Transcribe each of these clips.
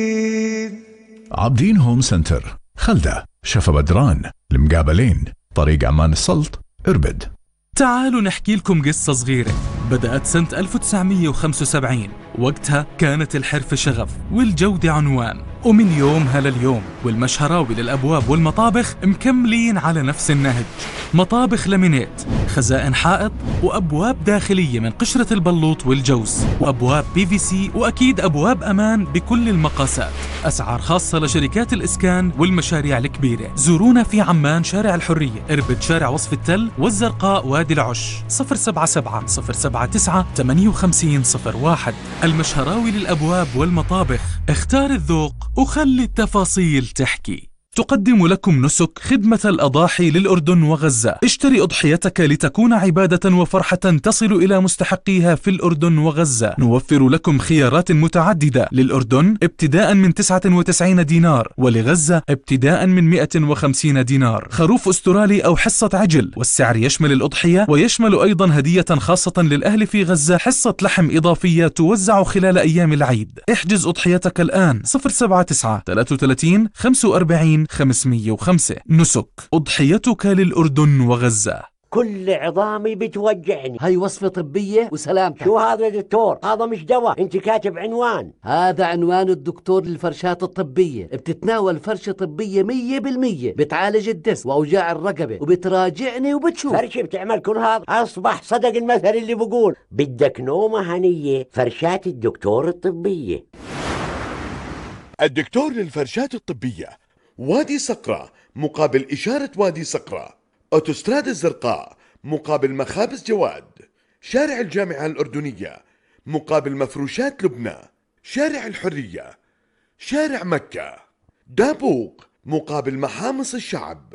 عابدين هوم سنتر، خلدة، شفا بدران، المقابلين، طريق عمان السلط، اربد. تعالوا نحكي لكم قصة صغيرة بدأت سنة 1975. وقتها كانت الحرفة شغف والجودة عنوان، ومن يومها لليوم والمشهراوي للأبواب والمطابخ مكملين على نفس النهج. مطابخ لامينيت، خزائن حائط، وأبواب داخلية من قشرة البلوط والجوز، وأبواب PVC، وأكيد أبواب أمان بكل المقاسات. أسعار خاصة لشركات الإسكان والمشاريع الكبيرة. زورونا في عمان شارع الحرية، اربد شارع وصف التل، والزرقاء وادي العش. 077 079 5801. المشهراوي للأبواب والمطابخ. اختار الذوق وخلي التفاصيل تحكي. تقدم لكم نسك خدمة الأضاحي للأردن وغزة. اشتري أضحيتك لتكون عبادة وفرحة تصل إلى مستحقيها في الأردن وغزة. نوفر لكم خيارات متعددة، للأردن ابتداء من 99 دينار، ولغزة ابتداء من 150 دينار. خروف أسترالي أو حصة عجل، والسعر يشمل الأضحية ويشمل أيضا هدية خاصة للأهل في غزة، حصة لحم إضافية توزع خلال أيام العيد. احجز أضحيتك الآن. 079 33 45 505. نسك، أضحيتك للأردن وغزة. كل عظامي بتوجعني. هاي وصفة طبية وسلامتك. شو هذا يا دكتور؟ هذا مش دواء، انت كاتب عنوان. هذا عنوان الدكتور للفرشات الطبية. بتتناول فرشة طبية 100%، بتعالج الدس وأوجاع الرقبة، وبتراجعني وبتشوف. فرشة بتعمل كل هذا؟ أصبح صدق المثل اللي بقول بدك نومة هنية، فرشات الدكتور الطبية. الدكتور للفرشات الطبية، وادي صقرة مقابل إشارة وادي صقرة، أوتوستراد الزرقاء مقابل مخابز جواد، شارع الجامعة الأردنية مقابل مفروشات لبنى، شارع الحرية، شارع مكة، دابوق مقابل محامص الشعب.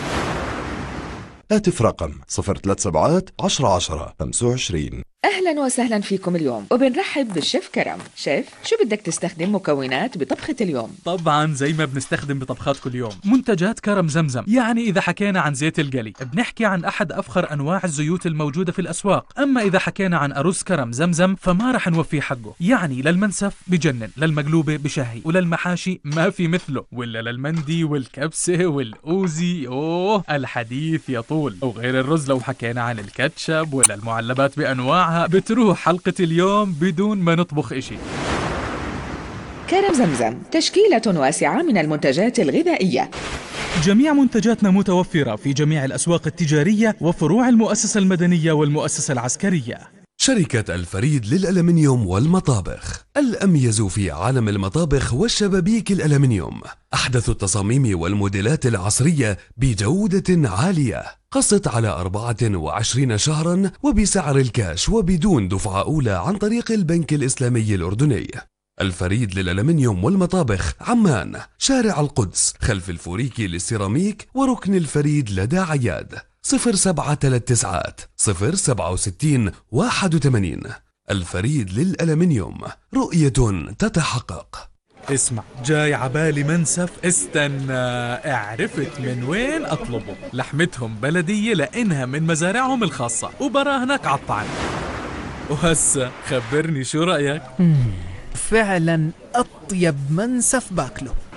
هاتف رقم 037 10 10 25. أهلا وسهلا فيكم اليوم، وبنرحب بالشيف كرم. شيف، شو بدك تستخدم مكونات بطبخة اليوم؟ طبعا زي ما بنستخدم بطبخات كل يوم، منتجات كرم زمزم. يعني إذا حكينا عن زيت القلي بنحكي عن أحد أفخر أنواع الزيوت الموجودة في الأسواق. أما إذا حكينا عن أرز كرم زمزم فما رح نوفي حقه. يعني للمنسف بجنن، للمقلوبة بشهي، وللمحاشي ما في مثله، ولا للمندي والكبسة والأوزي. أوه الحديث يطول. وغير الرز لو حكينا عن الكاتشب ولا المعلبات بأنواعها بتروح حلقة اليوم بدون ما نطبخ إشي. كرم زمزم تشكيلة واسعة من المنتجات الغذائية. جميع منتجاتنا متوفرة في جميع الأسواق التجارية وفروع المؤسسة المدنية والمؤسسة العسكرية. شركة الفريد للألمنيوم والمطابخ، الأميز في عالم المطابخ والشبابيك الألمنيوم. أحدث التصاميم والموديلات العصرية بجودة عالية. قسط على 24 شهرا وبسعر الكاش وبدون دفعة أولى عن طريق البنك الإسلامي الأردني. الفريد للألمنيوم والمطابخ، عمان، شارع القدس، خلف الفوريكي للسيراميك وركن الفريد لدى عياد. 0739 067 81. الفريد للألمنيوم، رؤية تتحقق. اسمع، جاي عبالي منسف، استنى، عرفت من وين أطلبه. لحمتهم بلدية لأنها من مزارعهم الخاصة، وبراهنك عالطعم. وهسا خبرني شو رأيك؟ فعلا أطيب منسف باكله.